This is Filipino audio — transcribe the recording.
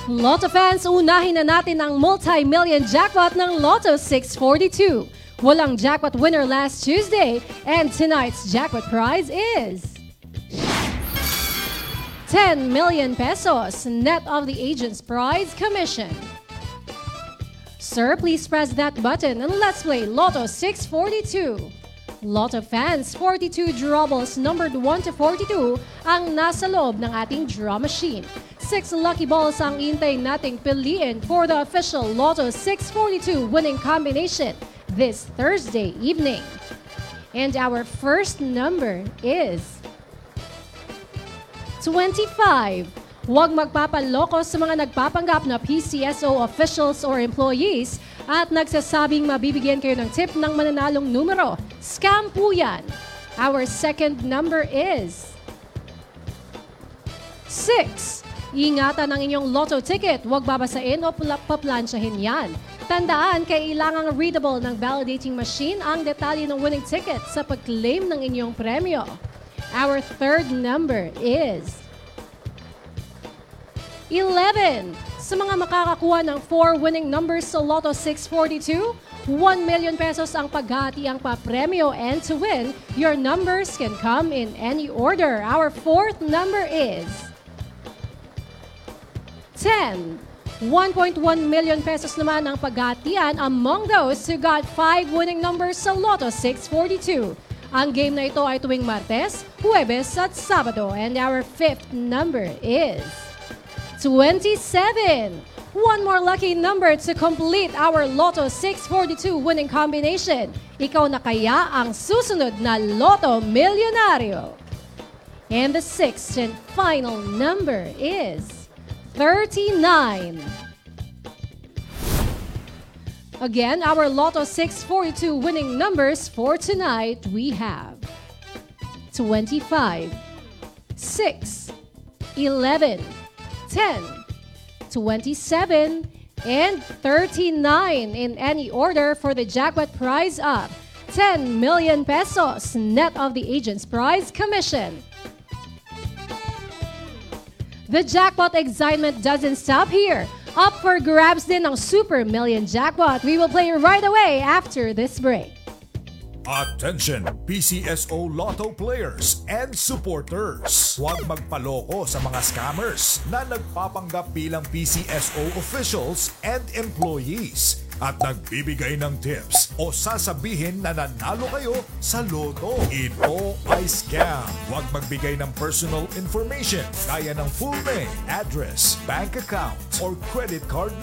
Lotto fans, unahin na natin ang multi-million jackpot ng Lotto 642. Walang jackpot winner last Tuesday, and tonight's jackpot prize is 10 million pesos, net of the agent's prize commission. Sir, please press that button and let's play Lotto 642. Lotto fans, 42 drawables numbered 1 to 42 ang nasa loob ng ating draw machine. 6 lucky balls ang intay nating piliin for the official Lotto 642 winning combination this Thursday evening. And our first number is 25. Huwag magpapaloko sa mga nagpapanggap na PCSO officials or employees at nagsasabing mabibigyan kayo ng tip ng mananalong numero. Scam po yan. Our second number is 6. Ingatan ang inyong lotto ticket. Huwag babasain o paplansyahin yan. Tandaan, kailangang readable ng validating machine ang detalye ng winning ticket sa pag-claim ng inyong premyo. Our third number is 11. Sa mga makakakuha ng 4 winning numbers sa Lotto 642, 1 million pesos ang paghati ang papremyo, and to win, your numbers can come in any order. Our fourth number is 10. 1.1 million pesos naman ang paghatian among those who got 5 winning numbers sa Lotto 642. Ang game na ito ay tuwing Martes, Huwebes at Sabado, and our fifth number is 27. One more lucky number to complete our Lotto 642 winning combination. Ikaw na kaya ang susunod na Lotto Milyonaryo. And the sixth and final number is 39. Again, our Lotto 642 winning numbers for tonight, we have 25, 6, 11, 10, 27, and 39 in any order for the jackpot prize of 10 million pesos, net of the agent's prize commission. The jackpot excitement doesn't stop here. Up for grabs din ang Super Million Jackpot. We will play right away after this break. Attention, PCSO Lotto players and supporters. Huwag magpaloko sa mga scammers na nagpapanggap bilang PCSO officials and employees at nagbibigay ng tips o sasabihin na nanalo kayo sa loto. Ito ay scam. Huwag magbigay ng personal information gaya ng full name, address, bank account, or credit card